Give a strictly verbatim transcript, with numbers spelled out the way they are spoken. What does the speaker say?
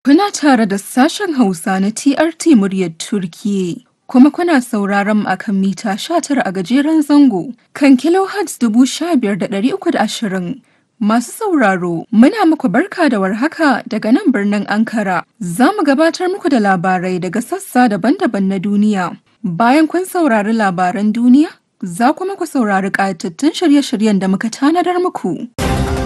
Kuna tare da sashen Hausa na T R T muryar Turkiyya, kuma kuna sauraron mu akan mita sha tara a gajeren zango kan kilohertz dubu sha biyar da ɗari uku da ashirin. Masu sauraro, muna muku barka da warhaka daga nan birnin Ankara. Za mu gabatar muku da labarai daga sassa daban-daban na duniya. Bayan kun saurari labaran duniya, za kuma ku saurari ƙayatattun shirye-shiryen da muka tanadar muku.